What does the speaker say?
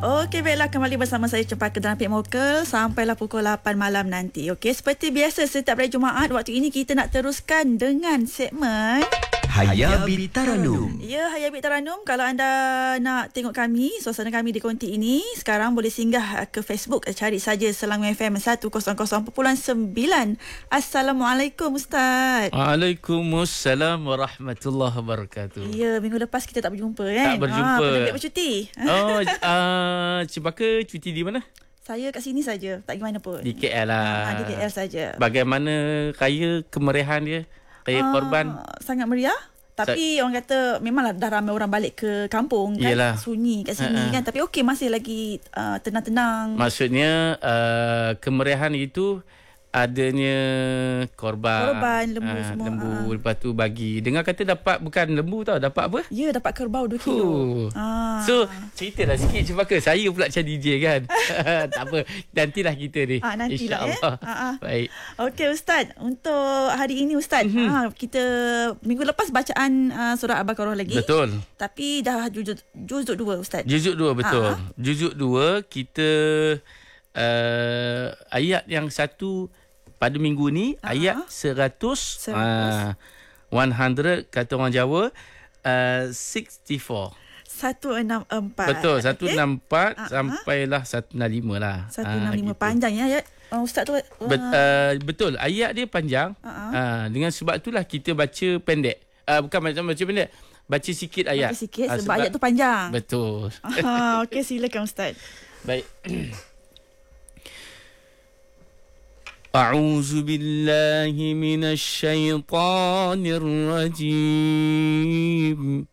Okey, baiklah, kembali bersama saya Cempaka dalam Pik Mokel sampailah pukul 8 malam nanti. Okey, seperti biasa setiap hari Jumaat waktu ini kita nak teruskan dengan segmen Hayya Bitaranum. Ya, Hayya Bitaranum. Kalau anda nak tengok kami, suasana kami di konti ini, sekarang boleh singgah ke Facebook, cari saja Selangor FM 100.9. Assalamualaikum Ustaz. Waalaikumsalam warahmatullahi wabarakatuh. Ya, minggu lepas kita tak berjumpa kan? Tak berjumpa. Pendekat bercuti. Oh, Cempaka cuti di mana? Saya kat sini saja, tak pergi mana pun. Di KL lah. Di KL saja. Bagaimana raya kemeriahan dia? Raya Korban? Sangat meriah. Tapi orang kata memanglah dah ramai orang balik ke kampung kan. Yelah. Sunyi kat sini kan. Tapi okey, masih lagi tenang-tenang. Maksudnya kemeriahan itu adanya korban lembu semua. Lembu, lepas tu bagi. Dengar kata dapat, bukan lembu tau, dapat apa? Ya, dapat kerbau 2 kilo. So, ceritalah sikit Cempaka. Saya pula macam DJ kan. Tak apa, nantilah kita ni. Nantilah InsyaAllah. Baik. Okey Ustaz, untuk hari ini Ustaz, kita minggu lepas bacaan surah Al-Baqarah lagi. Betul. Tapi dah juzuk 2 Ustaz. Juzuk 2, betul. Juzuk 2 kita ayat yang satu pada minggu ni, ayat 100. 100 kata orang Jawa, 64. 164. Betul, 164 sampailah 165 lah. 165 gitu. panjang ya ayat. Ustaz tu betul, ayat dia panjang. Dengan sebab itulah kita baca pendek. Bukan macam baca pendek, baca sikit ayat. Baca sikit sebab ayat tu panjang. Betul. Okey, silakan Ustaz. Baik. A'udzu billahi minasy syaithanir rajim.